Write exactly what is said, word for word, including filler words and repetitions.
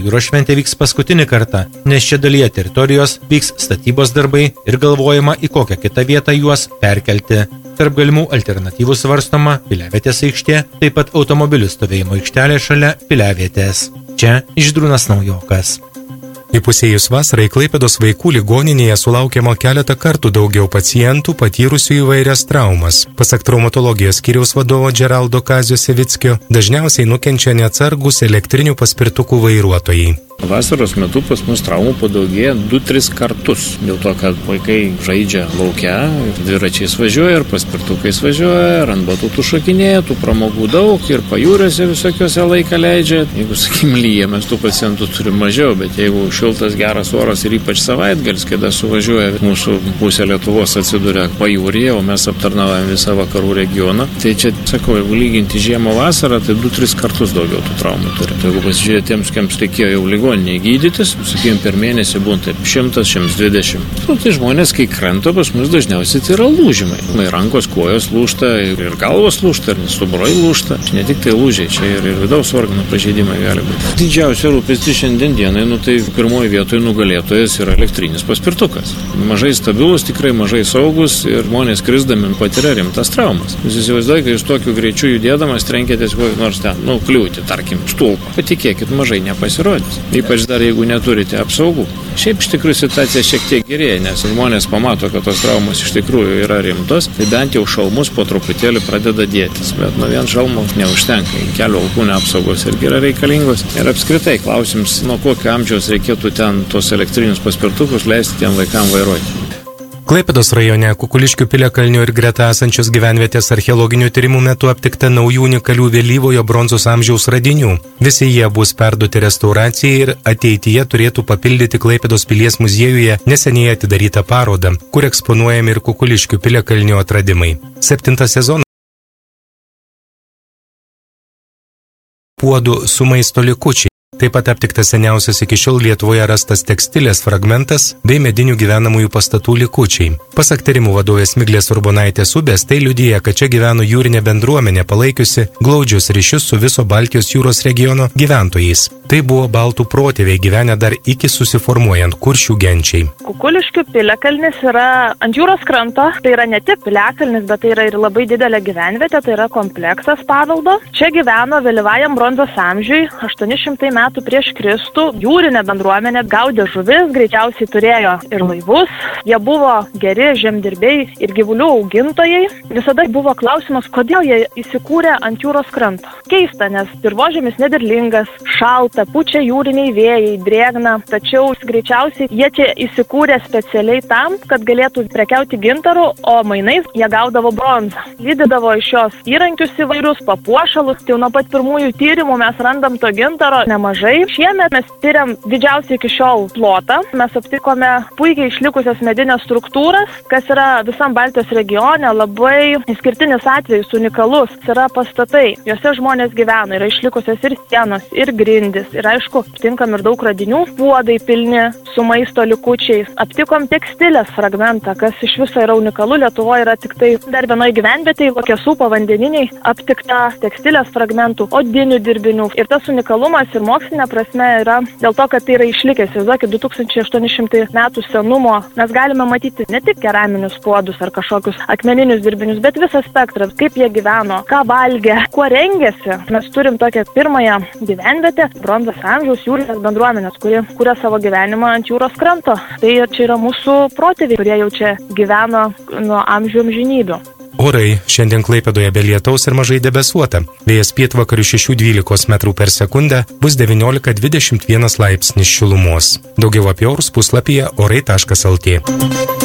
jūros šventė vyks paskutinį kartą, nes čia dalyje teritorijos vyks statybos darbai ir galvojama, į kokią kitą vietą juos perkelti. Tarp galimų alternatyvų svarstoma Piliavietės aikštė, taip pat automobilių stovėjimo aikštelė šalia Piliavietės. Čia Žydrūnas Naujokas. Įpusėjus vasarai Klaipėdos vaikų ligoninėje sulaukiama keletą kartų daugiau pacientų patyrusių įvairias traumas. Pasak traumatologijos skyriaus vadovo Džeraldo Kazio Sevickio, dažniausiai nukenčia neatsargūs elektrinių paspirtukų vairuotojai. Vasaros metu pas mus traumų padaugėja du tris kartus. Dėl to, kad vaikai žaidžia lauke, dviračiais važiuoja ir paspirtukais važiuoja, ir ant batutų šokinėja, tų pramogų daug ir pajūriuose visokiuose laiką leidžia. Jeigu, sakykim, lyja, mes tų pacientų turim mažiau, bet jeigu šiltas geras oras ir ypač savaitgalis, kada suvažiuoja mūsų pusė Lietuvos atsiduria pajūryje, o mes aptarnaujame visą vakarų regioną, tai čia, sakau, jeigu lyginti žiemą vasarą, tai du tris kartus daugiau tų traumų turi. Tai jeigu pasižiūrėti tiems, kiems reikėjo jau ligoninėje gydytis, sakykime, per mėnesį būna taip šimtas, šimtas dvidešimt. Nu, tai žmonės, kai krenta, pas mus dažniausiai tai yra lūžimai. Ir rankos, kojos lūžta, ir galvos lūžta, ir stuburai lūžta. Ne tik tai lūžiai, čia ir, ir vidaus organų pažeidimai gali būti. Didžiausia rūpestis šiandien dienai, nu tai pirmoji vietoje nugalėtojas yra elektrinis paspirtukas. Mažai stabilus, tikrai mažai saugus ir žmonės krisdami patiria rimtas traumas. Jūs įsivaizduojate, kai jūs tokiu greičiu judėdamas trenkėtės kokį nors ten, nu, kliūti, tarkim, stulpą. Patikėkit, mažai nepasirodys. Ypač dar jeigu neturite apsaugų. Šiaip iš tikrųjų situacija šiek tiek gerėja, nes žmonės pamato, kad tos traumos iš tikrųjų yra rimtos, tai bent jau šalmus po truputėlį pradeda dėtis. Bet nuo vien šalmo neužtenka. Kelio alkūnė apsaugos irgi yra reikalingos. Ir apskritai klausims, nuo kokio amžiaus reikėtų ten tos elektrinius paspirtukus leisti tiem vaikam vairuoti. Klaipėdos rajone Kukuliškių piliakalnio ir greta esančios gyvenvietės archeologinių tyrimų metu aptikta naujų unikalių vėlyvojo bronzos amžiaus radinių. Visi jie bus perduoti restauracijai ir ateityje turėtų papildyti Klaipėdos pilies muziejuje neseniai atidarytą parodą, kur eksponuojami ir Kukuliškių piliakalnio atradimai. Septintą sezoną puodų su maisto likučiai. Taip pat aptiktas seniausias iki šiol Lietuvoje rastas tekstilės fragmentas bei medinių gyvenamųjų pastatų likučiai. Pasak tyrimų vadovės Miglės Urbonaitės Ubės, tai liudija, kad čia gyveno jūrinė bendruomenė palaikiusi glaudžius ryšius su viso Baltijos jūros regiono gyventojais. Tai buvo baltų protėviai gyvenę dar iki susiformuojant kuršių genčiai. Kukuliškių piliakalnis yra ant jūros kranto, tai yra ne tik piliakalnis, bet tai yra ir labai didelė gyvenvietė, tai yra kompleksas paveldo. Čia gyveno vėlyvajam bronzos amžiui, aštuoni šimtai metų prieš Kristų, jūrinė bendruomenė gaudė žuvis, greičiausiai turėjo ir laivus. Jie buvo geri žemdirbiai ir gyvulių augintojai. Visada buvo klausimas, kodėl jie įsikūrė ant jūros kranto. Keista, nes dirvožemis nederlingas, šalta, pučia jūriniai vėjai, drėgna, tačiau greičiausiai jie čia įsikūrė specialiai tam, kad galėtų prekiauti gintaru, o mainais jie gaudavo bronzą. Lydydavo iš jos įrankius įvairius, papuošalus. Tai nuo pat pirmųjų tyrimų mes randam to gintaro nemažai. Šiemet mes tyriam didžiausią iki šiol plotą. Mes aptikome puikiai išlikusias medinės struktūras, kas yra visam Baltijos regione labai išskirtinis atvejis, unikalus. Tai yra pastatai. Juose žmonės gyvena, yra išlikusios ir sienos, ir grindys. Ir aišku, aptinkam ir daug radinių, puodai pilni su maisto likučiais. Aptikom tekstilės fragmentą, kas iš viso yra unikalu. Lietuvoje yra tik tai dar vienoje gyvenvietėje, Lokesų povandeniniai, aptikta tekstilės fragmentų, odinių dirbinių. Ir tas unikalumas ir mokslinė prasme yra dėl to, kad tai yra išlikęs. Įsivaizduokit, du tūkstančiai aštuoni šimtai metų senumo. Mes galime matyti ne tik keraminius puodus ar kažkokius akmeninius dirbinius, bet visą spektrą, kaip jie gyveno, ką valgė, kuo rengėsi. Mes turim tokią pirmąją gyvenvietę, bronzos amžiaus jūrinės bendruomenės, kuri kuria savo gyvenimą ant jūros kranto. Tai čia yra mūsų protėviai, kurie jau čia gyveno nuo amžių amžinybių. Orai šiandien Klaipėdoje be lietaus ir mažai debesuota. Vėjas pietvakarių šešių dvylikos metrų per sekundę, bus devyniolika dvidešimt vienas laipsnis šilumos. Daugiau apie orus puslapyje orai taškas lt.